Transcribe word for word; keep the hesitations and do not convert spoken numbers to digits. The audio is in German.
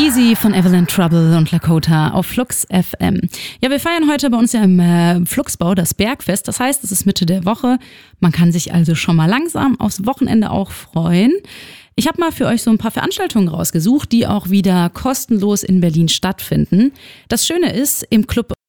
Easy von Evelyn Trouble und Lakota auf Flux F M. Ja, wir feiern heute bei uns ja im äh, Fluxbau das Bergfest. Das heißt, es ist Mitte der Woche. Man kann sich also schon mal langsam aufs Wochenende auch freuen. Ich habe mal für euch so ein paar Veranstaltungen rausgesucht, die auch wieder kostenlos in Berlin stattfinden. Das Schöne ist, im Club